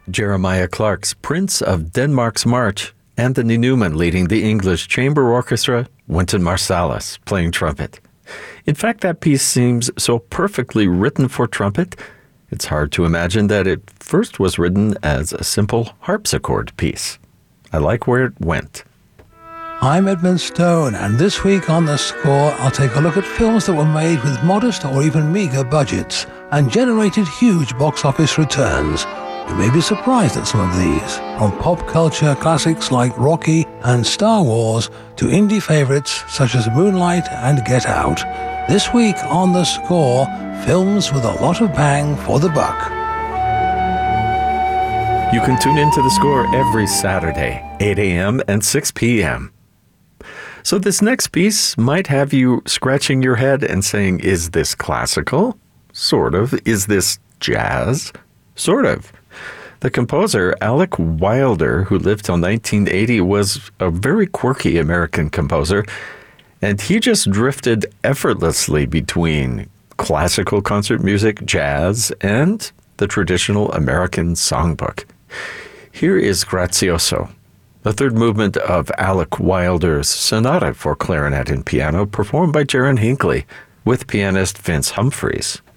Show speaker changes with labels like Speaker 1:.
Speaker 1: Jeremiah Clark's Prince of Denmark's March, Anthony Newman leading the English Chamber Orchestra, Wynton Marsalis playing trumpet. In fact, that piece seems so perfectly written for trumpet, it's hard to imagine that it first was written as a simple harpsichord piece. I like where it went.
Speaker 2: I'm Edmund Stone, and this week on The Score, I'll take a look at films that were made with modest or even meager budgets and generated huge box office returns. You may be surprised at some of these, from pop culture classics like Rocky and Star Wars to indie favorites such as Moonlight and Get Out. This week on The Score, films with a lot of bang for the buck.
Speaker 1: You can tune into The Score every Saturday, 8 a.m. and 6 p.m. So this next piece might have you scratching your head and saying, is this classical? Sort of. Is this jazz? Sort of. The composer, Alec Wilder, who lived till 1980, was a very quirky American composer, and he just drifted effortlessly between classical concert music, jazz, and the traditional American songbook. Here is Grazioso, the third movement of Alec Wilder's Sonata for Clarinet and Piano, performed by Jaron Hinckley with pianist Vince Humphreys.